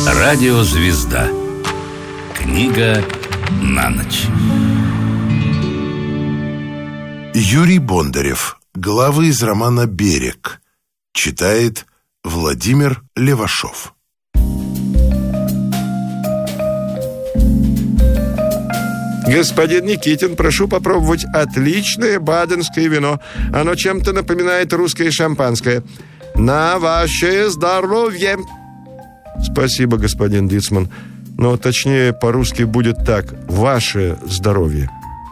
Радиозвезда. Книга на ночь. Юрий Бондарев. Главы из романа «Берег». Читает Владимир Левашов. Господин Никитин, прошу попробовать отличное баденское вино. Оно чем-то напоминает русское шампанское. На ваше здоровье! Спасибо, господин Дицман. Но точнее по-русски будет так: ваше здоровье.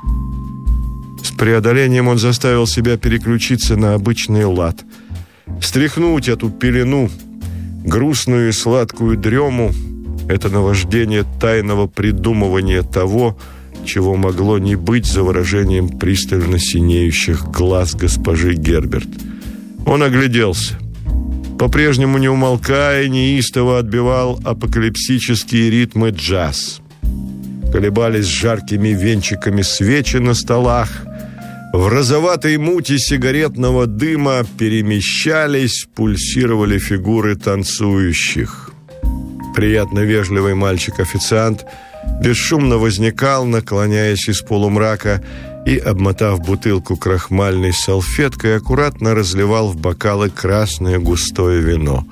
С преодолением он заставил себя переключиться на обычный лад. Стряхнуть эту пелену, грустную и сладкую дрему, это наваждение тайного придумывания того, чего могло не быть, за выражением пристально синеющих глаз госпожи Герберт. Он огляделся. По-прежнему не умолкая, неистово отбивал апокалипсические ритмы джаз. Колебались жаркими венчиками свечи на столах. В розоватой мути сигаретного дыма перемещались, пульсировали фигуры танцующих. Приятно вежливый мальчик-официант бесшумно возникал, наклоняясь из полумрака, и, обмотав бутылку крахмальной салфеткой, аккуратно разливал в бокалы красное густое вино.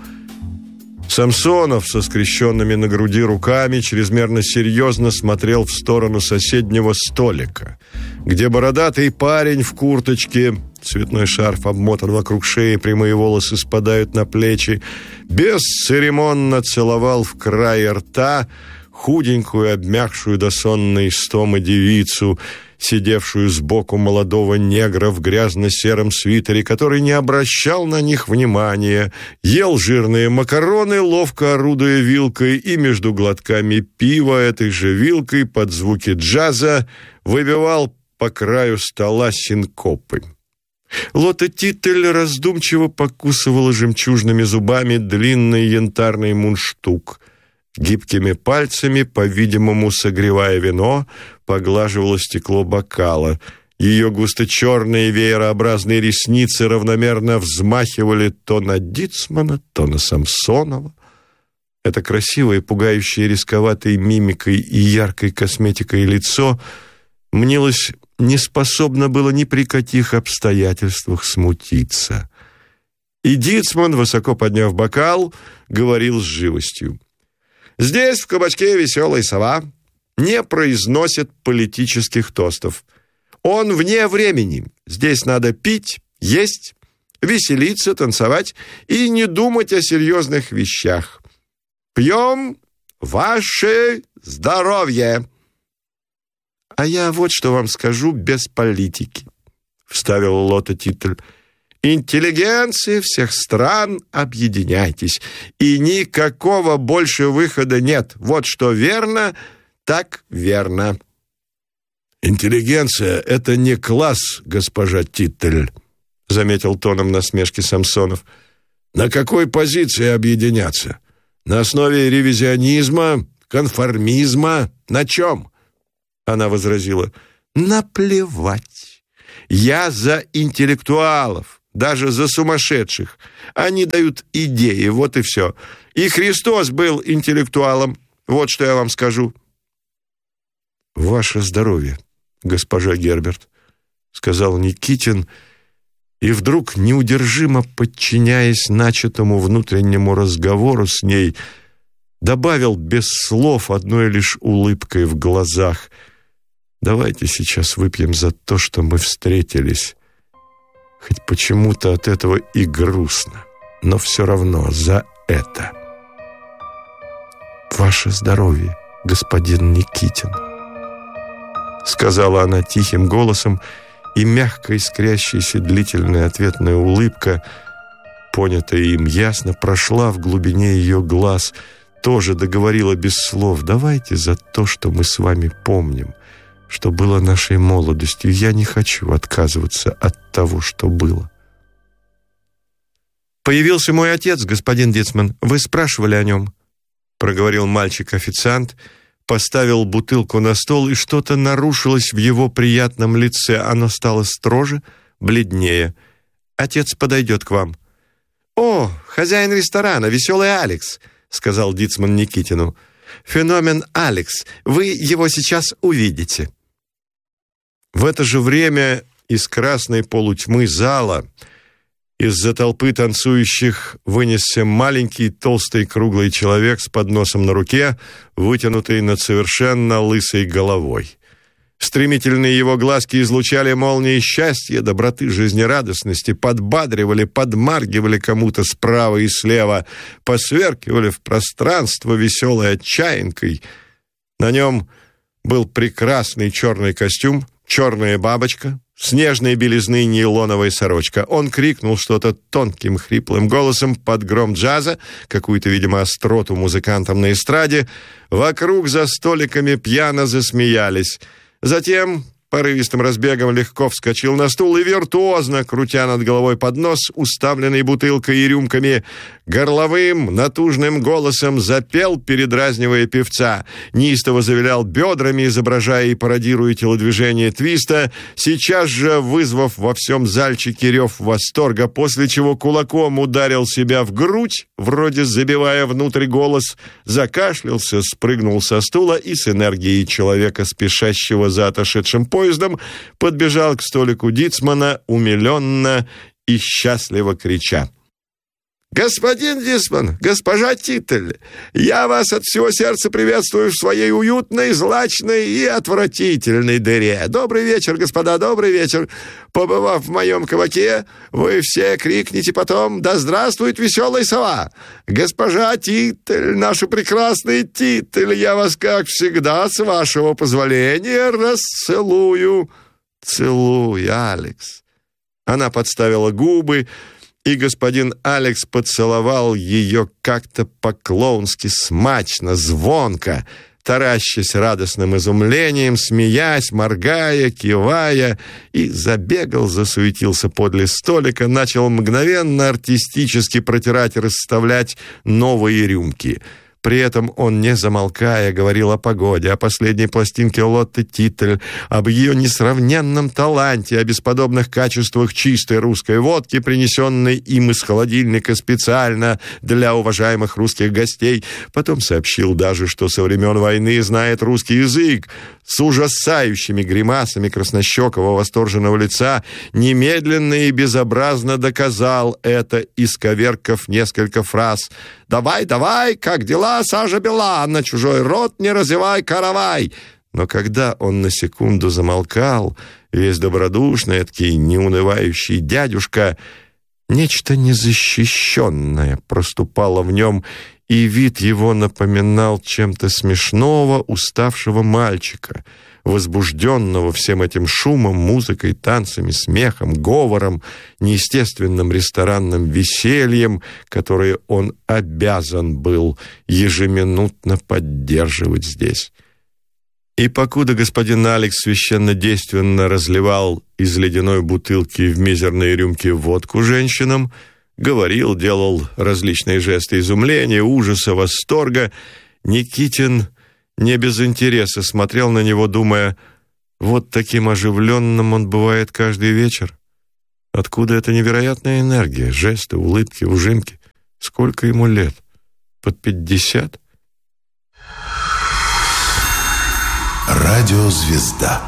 Самсонов со скрещенными на груди руками чрезмерно серьезно смотрел в сторону соседнего столика, где бородатый парень в курточке, цветной шарф обмотан вокруг шеи, прямые волосы спадают на плечи, бесцеремонно целовал в край рта худенькую, обмякшую до сонной истомы девицу, сидевшую сбоку молодого негра в грязно-сером свитере, который не обращал на них внимания, ел жирные макароны, ловко орудуя вилкой, и между глотками пива этой же вилкой под звуки джаза выбивал по краю стола синкопы. Лота Титтель раздумчиво покусывала жемчужными зубами длинный янтарный мундштук. Гибкими пальцами, по-видимому, согревая вино, поглаживало стекло бокала. Ее густо-черные веерообразные ресницы равномерно взмахивали то на Дицмана, то на Самсонова. Это красивое, пугающее рисковатой мимикой и яркой косметикой лицо мнилось не способно было ни при каких обстоятельствах смутиться. И Дицман, высоко подняв бокал, говорил с живостью: «Здесь, в кабачке «Веселая сова», не произносят политических тостов. Он вне времени. Здесь надо пить, есть, веселиться, танцевать и не думать о серьезных вещах. Пьем ваше здоровье!» «А я вот что вам скажу без политики», — вставил Лота Титтель. «Интеллигенции всех стран, объединяйтесь, и никакого больше выхода нет. Вот что верно, так верно». «Интеллигенция — это не класс, госпожа Титтель», — заметил тоном насмешки Самсонов. «На какой позиции объединяться? На основе ревизионизма, конформизма? На чем?» Она возразила: «Наплевать. Я за интеллектуалов, даже за сумасшедших. Они дают идеи, вот и все. И Христос был интеллектуалом, вот что я вам скажу». «Ваше здоровье, госпожа Герберт», — сказал Никитин, и вдруг, неудержимо подчиняясь начатому внутреннему разговору с ней, добавил без слов, одной лишь улыбкой в глазах: «Давайте сейчас выпьем за то, что мы встретились. Хоть почему-то от этого и грустно, но все равно за это». «Ваше здоровье, господин Никитин», — сказала она тихим голосом, и мягко искрящаяся длительная ответная улыбка, понятая им ясно, прошла в глубине ее глаз, тоже договорила без слов: «Давайте за то, что мы с вами помним, что было нашей молодостью. Я не хочу отказываться от того, что было». «Появился мой отец, господин Дицман. Вы спрашивали о нем», — проговорил мальчик-официант, поставил бутылку на стол, и что-то нарушилось в его приятном лице. Оно стало строже, бледнее. «Отец подойдет к вам». «О, хозяин ресторана, веселый Алекс. сказал Дицман Никитину. «Феномен Алекс. Вы его сейчас увидите». В это же время из красной полутьмы зала, из-за толпы танцующих, вынесся маленький толстый круглый человек с подносом на руке, вытянутый над совершенно лысой головой. Стремительные его глазки излучали молнии счастья, доброты, жизнерадостности, подбадривали, подмаргивали кому-то справа и слева, посверкивали в пространство веселой отчаянкой. На нем был прекрасный черный костюм, черная бабочка, снежной белизны нейлоновая сорочка. Он крикнул что-то тонким хриплым голосом под гром джаза, какую-то, видимо, остроту музыкантам на эстраде. Вокруг за столиками пьяно засмеялись. Затем порывистым разбегом легко вскочил на стул и виртуозно, крутя над головой поднос, уставленный бутылкой и рюмками, горловым, натужным голосом запел, передразнивая певца, неистово завилял бедрами, изображая и пародируя телодвижение твиста, сейчас же вызвав во всем зальчике рев восторга, после чего кулаком ударил себя в грудь, вроде забивая внутрь голос, закашлялся, спрыгнул со стула и с энергией человека, спешащего за отошедшим поездом, подбежал к столику Дицмана, умиленно и счастливо крича: «Господин Дицман, госпожа Титтель, я вас от всего сердца приветствую в своей уютной, злачной и отвратительной дыре. Добрый вечер, господа, добрый вечер. Побывав в моем кабаке, вы все крикните потом: да здравствует веселая сова! Госпожа Титтель, наша прекрасная Титтель, я вас, как всегда, с вашего позволения, расцелую». «Целуй, Алекс». Она подставила губы, и господин Алекс поцеловал ее как-то по-клоунски смачно, звонко, таращась радостным изумлением, смеясь, моргая, кивая, и забегал, засуетился подле столика, начал мгновенно артистически протирать и расставлять новые рюмки. При этом он, не замолкая, говорил о погоде, о последней пластинке Лотты Титтель, об ее несравненном таланте, о бесподобных качествах чистой русской водки, принесенной им из холодильника специально для уважаемых русских гостей. Потом сообщил даже, что со времен войны знает русский язык. С ужасающими гримасами краснощекого восторженного лица немедленно и безобразно доказал это, исковеркав несколько фраз. «Давай, давай, как дела, Сажа Бела? На чужой рот не разевай каравай!» Но когда он на секунду замолкал, весь добродушный, такой неунывающий дядюшка, нечто незащищенное проступало в нем, и вид его напоминал чем-то смешного, уставшего мальчика, возбужденного всем этим шумом, музыкой, танцами, смехом, говором, неестественным ресторанным весельем, которое он обязан был ежеминутно поддерживать здесь. И покуда господин Алекс священнодейственно разливал из ледяной бутылки в мизерные рюмки водку женщинам, говорил, делал различные жесты изумления, ужаса, восторга, Никитин не без интереса смотрел на него, думая: вот таким оживленным он бывает каждый вечер. Откуда эта невероятная энергия, жесты, улыбки, ужимки? Сколько ему лет? Под 50? Радиозвезда.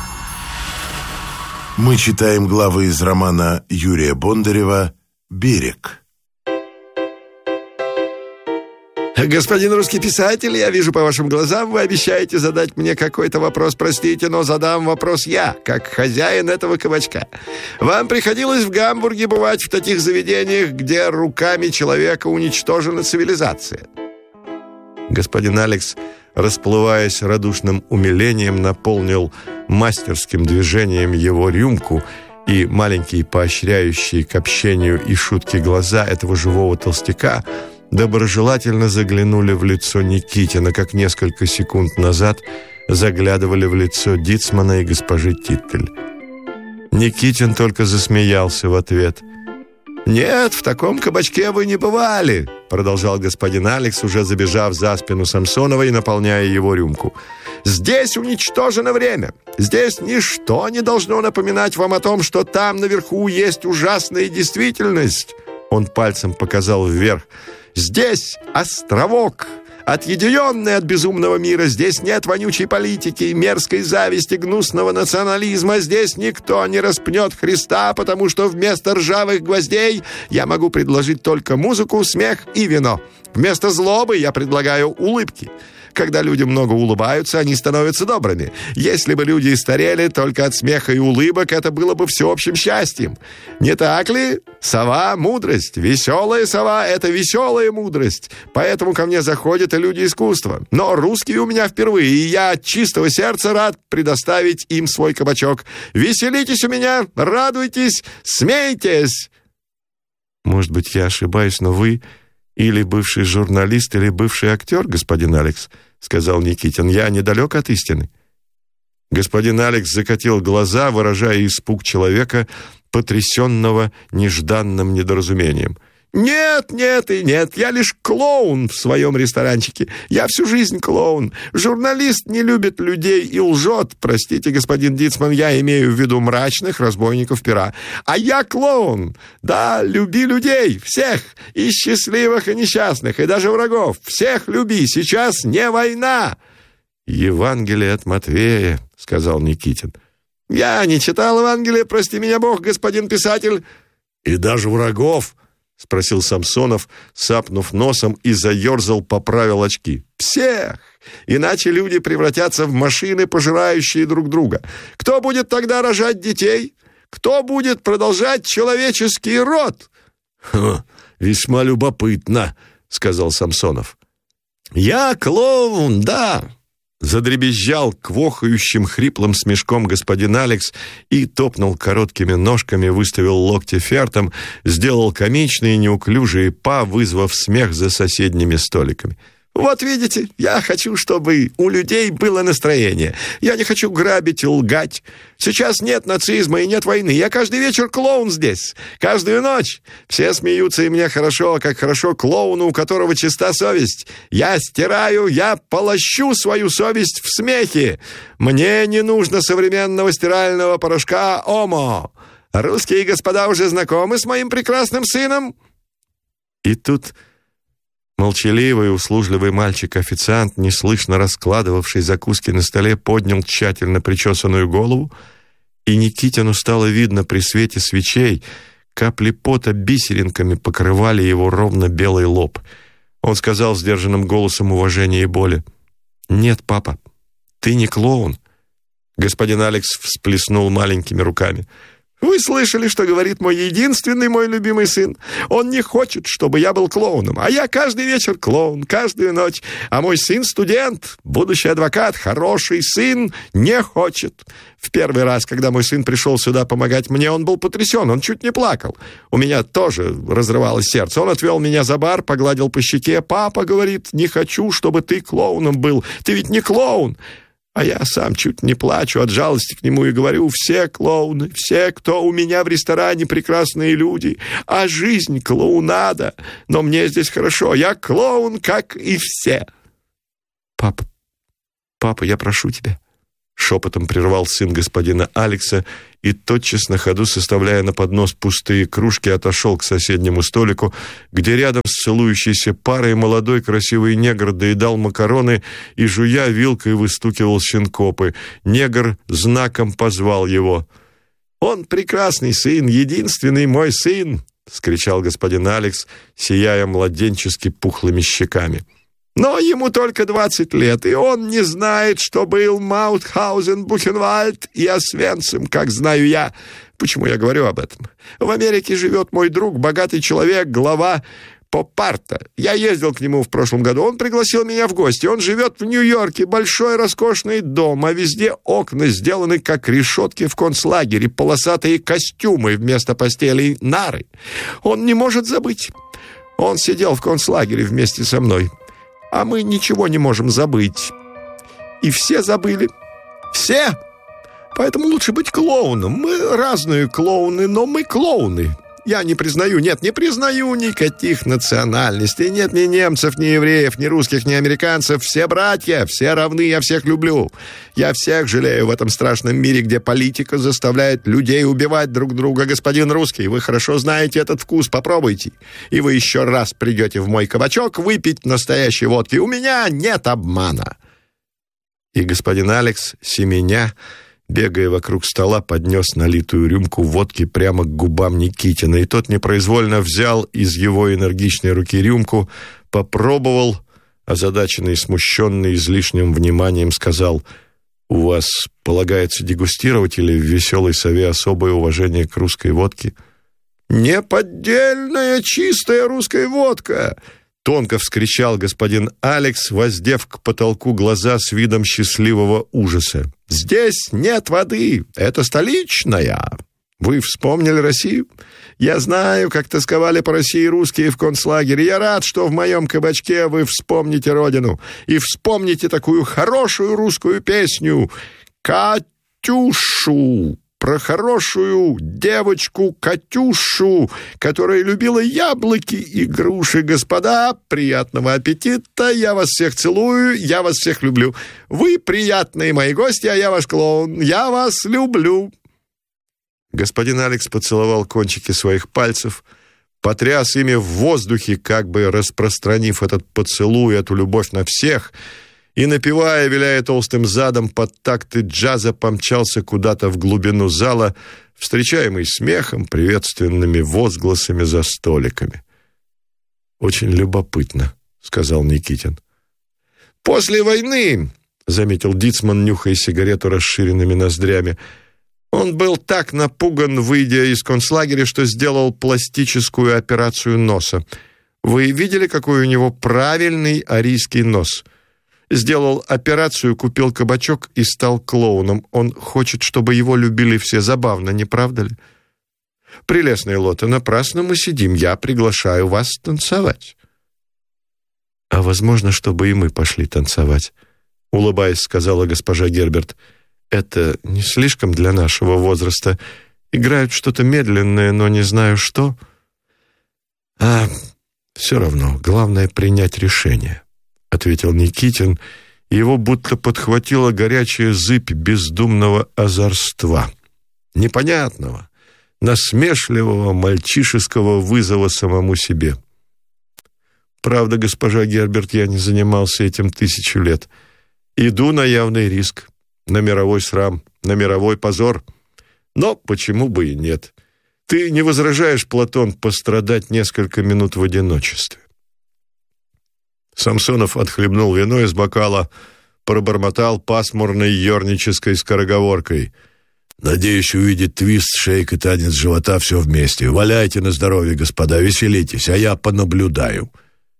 Мы читаем главы из романа Юрия Бондарева «Берег». «Господин русский писатель, я вижу по вашим глазам, вы обещаете задать мне какой-то вопрос. Простите, но задам вопрос я, как хозяин этого кабачка. Вам приходилось в Гамбурге бывать в таких заведениях, где руками человека уничтожена цивилизация?» Господин Алекс, расплываясь радушным умилением, наполнил мастерским движением его рюмку, и маленькие поощряющие к общению и шутке глаза этого живого толстяка доброжелательно заглянули в лицо Никитина, как несколько секунд назад заглядывали в лицо Дицмана и госпожи Титтель. Никитин только засмеялся в ответ. «Нет, в таком кабачке вы не бывали», — продолжал господин Алекс, уже забежав за спину Самсонова и наполняя его рюмку. «Здесь уничтожено время. Здесь ничто не должно напоминать вам о том, что там наверху есть ужасная действительность». Он пальцем показал вверх. Здесь островок, отъединенный от безумного мира. Здесь нет вонючей политики, мерзкой зависти, гнусного национализма. Здесь никто не распнет Христа, потому что вместо ржавых гвоздей я могу предложить только музыку, смех и вино. Вместо злобы я предлагаю улыбки. Когда люди много улыбаются, они становятся добрыми. Если бы люди старели только от смеха и улыбок, это было бы всеобщим счастьем. Не так ли? Сова — мудрость. Веселая сова — это веселая мудрость. Поэтому ко мне заходят и люди искусства. Но русские у меня впервые, и я от чистого сердца рад предоставить им свой кабачок. Веселитесь у меня, радуйтесь, смейтесь. Может быть, я ошибаюсь, но вы... или бывший журналист, или бывший актер, господин Алекс, — сказал Никитин. Я недалек от истины. Господин Алекс закатил глаза, выражая испуг человека, потрясенного нежданным недоразумением. «Нет, нет и нет, я лишь клоун в своем ресторанчике. Я всю жизнь клоун. Журналист не любит людей и лжет. Простите, господин Дицман, я имею в виду мрачных разбойников пера. А я клоун. Да, люби людей, всех, и счастливых, и несчастных, и даже врагов. Всех люби, сейчас не война». «Евангелие от Матвея», — сказал Никитин. «Я не читал Евангелие, прости меня Бог, господин писатель». «И даже врагов?» — спросил Самсонов, сапнув носом и заерзал, поправил очки. «Всех! Иначе люди превратятся в машины, пожирающие друг друга. Кто будет тогда рожать детей? Кто будет продолжать человеческий род?» «Весьма любопытно», — сказал Самсонов. «Я клоун, да!» Задребезжал квохающим хриплым смешком господин Алекс и топнул короткими ножками, выставил локти фертом, сделал комичные неуклюжие па, вызвав смех за соседними столиками. «Вот видите, я хочу, чтобы у людей было настроение. Я не хочу грабить и лгать. Сейчас нет нацизма и нет войны. Я каждый вечер клоун здесь, каждую ночь. Все смеются, и мне хорошо, как хорошо клоуну, у которого чиста совесть. Я стираю, я полощу свою совесть в смехе. Мне не нужно современного стирального порошка «Омо». Русские господа уже знакомы с моим прекрасным сыном». И тут... молчаливый, услужливый мальчик-официант, неслышно раскладывавший закуски на столе, поднял тщательно причесанную голову, и Никитину стало видно при свете свечей, капли пота бисеринками покрывали его ровно белый лоб. Он сказал сдержанным голосом уважения и боли: «Нет, папа, ты не клоун». Господин Алекс всплеснул маленькими руками. «Вы слышали, что говорит мой единственный, мой любимый сын? Он не хочет, чтобы я был клоуном, а я каждый вечер клоун, каждую ночь. А мой сын студент, будущий адвокат, хороший сын, не хочет. В первый раз, когда мой сын пришел сюда помогать мне, он был потрясен, он чуть не плакал. У меня тоже разрывалось сердце. Он отвел меня за бар, погладил по щеке. «Папа, — говорит, — не хочу, чтобы ты клоуном был. Ты ведь не клоун». А я сам чуть не плачу от жалости к нему и говорю: все клоуны, все, кто у меня в ресторане, прекрасные люди, а жизнь клоунада. Но мне здесь хорошо, я клоун, как и все. Папа, я прошу тебя, шепотом прервал сын господина Алекса и, тотчас на ходу, составляя на поднос пустые кружки, отошел к соседнему столику, где рядом с целующейся парой молодой красивый негр доедал макароны и, жуя, вилкой выстукивал синкопы. Негр знаком позвал его. «Он прекрасный сын, единственный мой сын!» — скричал господин Алекс, сияя младенчески пухлыми щеками. «Но ему только 20 лет, и он не знает, что был Маутхаузен, Бухенвальд и Освенцим, как знаю я. Почему я говорю об этом? В Америке живет мой друг, богатый человек, глава Поп-арта. Я ездил к нему в прошлом году, он пригласил меня в гости. Он живет в Нью-Йорке, большой роскошный дом, а везде окна сделаны, как решетки в концлагере, полосатые костюмы вместо постелей, нары. Он не может забыть. Он сидел в концлагере вместе со мной. А мы ничего не можем забыть. И все забыли. Все! Поэтому лучше быть клоуном. Мы разные клоуны, но мы клоуны. Я не признаю никаких национальностей. Нет ни немцев, ни евреев, ни русских, ни американцев. Все братья, все равны, я всех люблю. Я всех жалею в этом страшном мире, где политика заставляет людей убивать друг друга. Господин русский, вы хорошо знаете этот вкус, попробуйте. И вы еще раз придете в мой кабачок выпить настоящей водки. У меня нет обмана». И господин Алекс, семеня, бегая вокруг стола, поднес налитую рюмку водки прямо к губам Никитина, и тот непроизвольно взял из его энергичной руки рюмку, попробовал, озадаченный и смущенный излишним вниманием, сказал: «У вас полагается дегустировать или в веселой сове особое уважение к русской водке?» «Неподдельная чистая русская водка!» Тонко вскричал господин Алекс, воздев к потолку глаза с видом счастливого ужаса. «Здесь нет воды, это столичная. Вы вспомнили Россию? Я знаю, как тосковали по России русские в концлагере. Я рад, что в моем кабачке вы вспомните родину и вспомните такую хорошую русскую песню «Катюшу». Про хорошую девочку Катюшу, которая любила яблоки и груши. Господа, приятного аппетита, я вас всех целую, я вас всех люблю. Вы приятные мои гости, а я ваш клоун, я вас люблю». Господин Алекс поцеловал кончики своих пальцев, потряс ими в воздухе, как бы распространив этот поцелуй, эту любовь на всех, и, напевая, виляя толстым задом под такты джаза, помчался куда-то в глубину зала, встречаемый смехом, приветственными возгласами за столиками. «Очень любопытно», — сказал Никитин. «После войны», — заметил Дицман, нюхая сигарету расширенными ноздрями, «он был так напуган, выйдя из концлагеря, что сделал пластическую операцию носа. Вы видели, какой у него правильный арийский нос? Сделал операцию, купил кабачок и стал клоуном. Он хочет, чтобы его любили все. Забавно, не правда ли? Прелестная Лота, напрасно мы сидим. Я приглашаю вас танцевать». «А возможно, чтобы и мы пошли танцевать», — улыбаясь, сказала госпожа Герберт. «Это не слишком для нашего возраста. Играют что-то медленное, но не знаю что». «А все равно, главное принять решение», — ответил Никитин, и его будто подхватила горячая зыбь бездумного озорства, непонятного, насмешливого мальчишеского вызова самому себе. «Правда, госпожа Герберт, я не занимался этим 1000 лет. Иду на явный риск, на мировой срам, на мировой позор. Но почему бы и нет? Ты не возражаешь, Платон, пострадать несколько минут в одиночестве?» Самсонов отхлебнул вино из бокала, пробормотал пасмурной ёрнической скороговоркой: «Надеюсь увидеть твист, шейк и танец живота все вместе. Валяйте на здоровье, господа, веселитесь, а я понаблюдаю».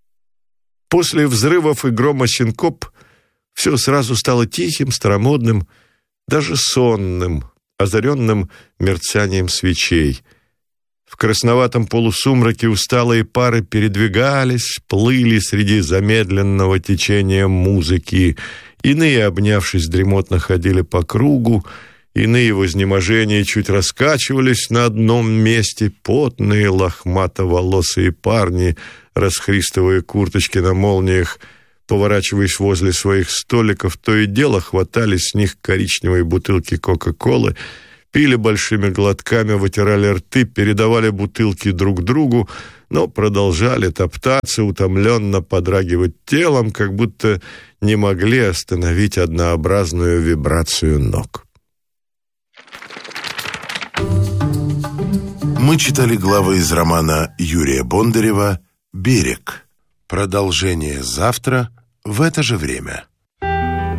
После взрывов и грома синкоп все сразу стало тихим, старомодным, даже сонным, озаренным мерцанием свечей. В красноватом полусумраке усталые пары передвигались, плыли среди замедленного течения музыки. Иные, обнявшись, дремотно ходили по кругу, иные в изнеможении чуть раскачивались на одном месте. Потные, лохмато-волосые парни, расхристывая курточки на молниях, поворачиваясь возле своих столиков, то и дело хватали с них коричневые бутылки Кока-Колы, пили большими глотками, вытирали рты, передавали бутылки друг другу, но продолжали топтаться, утомленно подрагивать телом, как будто не могли остановить однообразную вибрацию ног. Мы читали главы из романа Юрия Бондарева «Берег». Продолжение завтра в это же время.